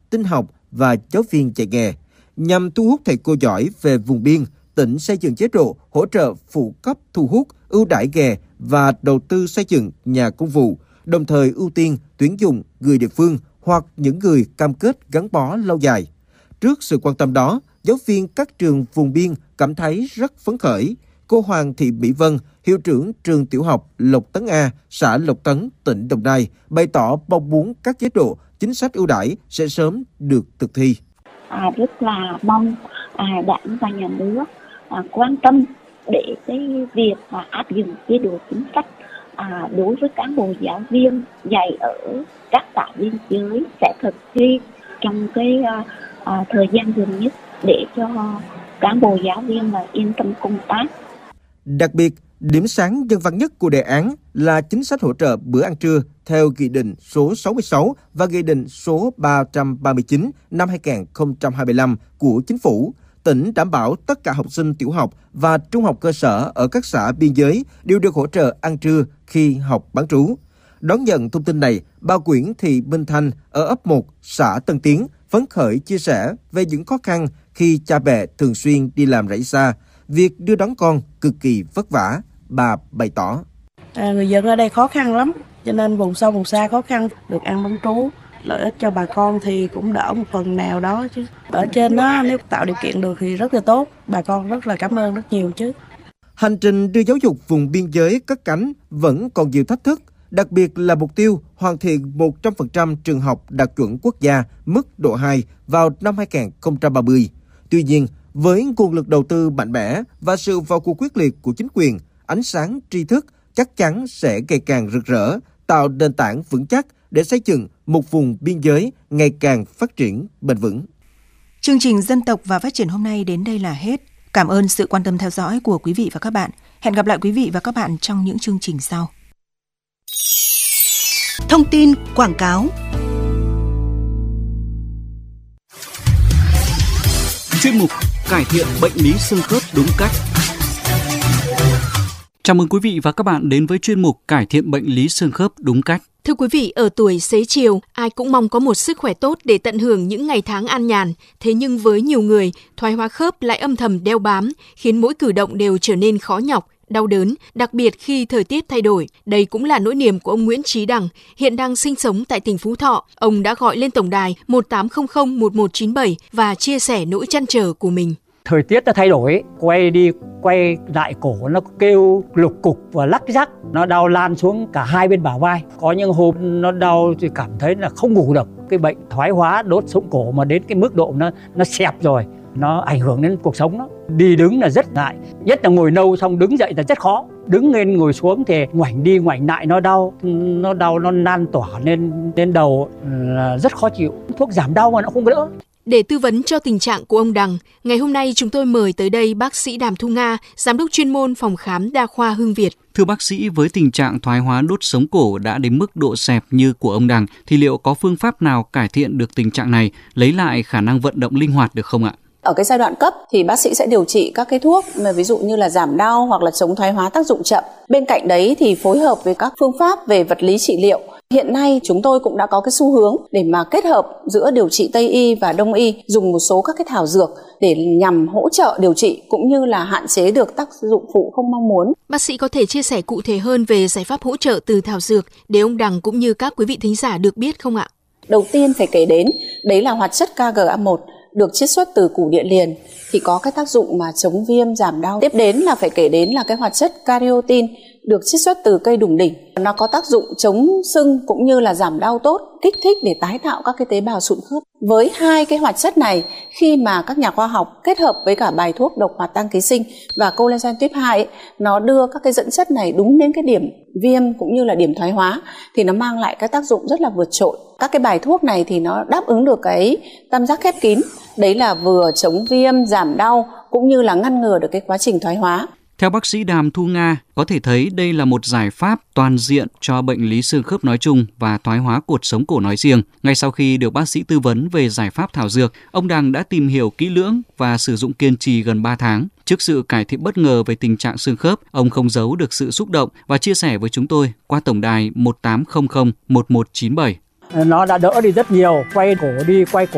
tin học và giáo viên dạy nghề. Nhằm thu hút thầy cô giỏi về vùng biên, tỉnh xây dựng chế độ hỗ trợ phụ cấp thu hút, ưu đãi nghề và đầu tư xây dựng nhà công vụ, đồng thời ưu tiên tuyển dụng người địa phương hoặc những người cam kết gắn bó lâu dài. Trước sự quan tâm đó, giáo viên các trường vùng biên cảm thấy rất phấn khởi. Cô Hoàng Thị Mỹ Vân, hiệu trưởng trường tiểu học Lộc Tấn A, xã Lộc Tấn, tỉnh Đồng Nai, bày tỏ mong muốn các chế độ, chính sách ưu đãi sẽ sớm được thực thi. Rất là mong Đảng và Nhà nước quan tâm để cái việc áp dụng chế độ chính sách đối với cán bộ giáo viên dạy ở các xã biên giới sẽ thực thi trong cái thời gian gần nhất để cho cán bộ giáo viên là yên tâm công tác. Đặc biệt, điểm sáng nhân văn nhất của đề án là chính sách hỗ trợ bữa ăn trưa theo Nghị định số 66 và Nghị định số 339 năm 2025 của Chính phủ. Tỉnh đảm bảo tất cả học sinh tiểu học và trung học cơ sở ở các xã biên giới đều được hỗ trợ ăn trưa khi học bán trú. Đón nhận thông tin này, bà Nguyễn Thị Minh Thanh ở ấp 1, xã Tân Tiến phấn khởi chia sẻ về những khó khăn khi cha mẹ thường xuyên đi làm rẫy xa. Việc đưa đón con cực kỳ vất vả, bà bày tỏ. Người dân ở đây khó khăn lắm, cho nên vùng sâu vùng xa khó khăn, được ăn bán trú. Lợi ích cho bà con thì cũng đỡ một phần nào đó chứ. Ở trên đó nếu tạo điều kiện được thì rất là tốt, bà con rất là cảm ơn rất nhiều chứ. Hành trình đưa giáo dục vùng biên giới cất cánh vẫn còn nhiều thách thức, đặc biệt là mục tiêu hoàn thiện 100% trường học đạt chuẩn quốc gia mức độ 2 vào năm 2030. Tuy nhiên, với nguồn lực đầu tư mạnh mẽ và sự vào cuộc quyết liệt của chính quyền, ánh sáng tri thức chắc chắn sẽ ngày càng rực rỡ, tạo nền tảng vững chắc để xây dựng một vùng biên giới ngày càng phát triển bền vững. Chương trình Dân tộc và Phát triển hôm nay đến đây là hết. Cảm ơn sự quan tâm theo dõi của quý vị và các bạn. Hẹn gặp lại quý vị và các bạn trong những chương trình sau. Thông tin quảng cáo. Chuyên mục cải thiện bệnh lý xương khớp đúng cách. Chào mừng quý vị và các bạn đến với chuyên mục cải thiện bệnh lý xương khớp đúng cách. Thưa quý vị, ở tuổi xế chiều, ai cũng mong có một sức khỏe tốt để tận hưởng những ngày tháng an nhàn. Thế nhưng với nhiều người, thoái hóa khớp lại âm thầm đeo bám, khiến mỗi cử động đều trở nên khó nhọc, đau đớn, đặc biệt khi thời tiết thay đổi. Đây cũng là nỗi niềm của ông Nguyễn Trí Đằng, hiện đang sinh sống tại tỉnh Phú Thọ. Ông đã gọi lên tổng đài 18001197 và chia sẻ nỗi trăn trở của mình. Thời tiết nó thay đổi, quay đi quay lại cổ nó kêu lục cục và lắc rắc, nó đau lan xuống cả hai bên bả vai. Có những hôm nó đau thì cảm thấy là không ngủ được. Cái bệnh thoái hóa đốt sống cổ mà đến cái mức độ nó xẹp rồi, nó ảnh hưởng đến cuộc sống đó. Đi đứng là rất ngại, nhất là ngồi lâu xong đứng dậy là rất khó. Đứng lên ngồi xuống thì ngoảnh đi ngoảnh lại nó đau nó lan tỏa lên đầu là rất khó chịu. Thuốc giảm đau mà nó không đỡ. Để tư vấn cho tình trạng của ông Đằng, ngày hôm nay chúng tôi mời tới đây bác sĩ Đàm Thu Nga, giám đốc chuyên môn phòng khám đa khoa Hưng Việt. Thưa bác sĩ, với tình trạng thoái hóa đốt sống cổ đã đến mức độ xẹp như của ông Đằng, thì liệu có phương pháp nào cải thiện được tình trạng này, lấy lại khả năng vận động linh hoạt được không ạ? Ở cái giai đoạn cấp thì bác sĩ sẽ điều trị các cái thuốc mà ví dụ như là giảm đau hoặc là chống thoái hóa tác dụng chậm. Bên cạnh đấy thì phối hợp với các phương pháp về vật lý trị liệu. Hiện nay chúng tôi cũng đã có cái xu hướng để mà kết hợp giữa điều trị Tây y và Đông y, dùng một số các cái thảo dược để nhằm hỗ trợ điều trị cũng như là hạn chế được tác dụng phụ không mong muốn. Bác sĩ có thể chia sẻ cụ thể hơn về giải pháp hỗ trợ từ thảo dược để ông Đằng cũng như các quý vị thính giả được biết không ạ? Đầu tiên phải kể đến đấy là hoạt chất KGA1 được chiết xuất từ củ địa liền thì có cái tác dụng mà chống viêm giảm đau. Tiếp đến là phải kể đến là cái hoạt chất cariotin được chiết xuất từ cây đủng đỉnh. Nó có tác dụng chống sưng cũng như là giảm đau tốt, kích thích để tái tạo các cái tế bào sụn khớp. Với hai cái hoạt chất này, khi mà các nhà khoa học kết hợp với cả bài thuốc độc hoạt tăng ký sinh và collagen tuyếp 2 nó đưa các cái dẫn chất này đúng đến cái điểm viêm cũng như là điểm thoái hóa thì nó mang lại cái tác dụng rất là vượt trội. Các cái bài thuốc này thì nó đáp ứng được cái tam giác khép kín, đấy là vừa chống viêm, giảm đau cũng như là ngăn ngừa được cái quá trình thoái hóa. Theo bác sĩ Đàm Thu Nga, có thể thấy đây là một giải pháp toàn diện cho bệnh lý xương khớp nói chung và thoái hóa cột sống cổ nói riêng. Ngay sau khi được bác sĩ tư vấn về giải pháp thảo dược, ông Đằng đã tìm hiểu kỹ lưỡng và sử dụng kiên trì gần 3 tháng. Trước sự cải thiện bất ngờ về tình trạng xương khớp, ông không giấu được sự xúc động và chia sẻ với chúng tôi qua tổng đài 1800 1197. Nó đã đỡ đi rất nhiều, quay cổ đi quay cổ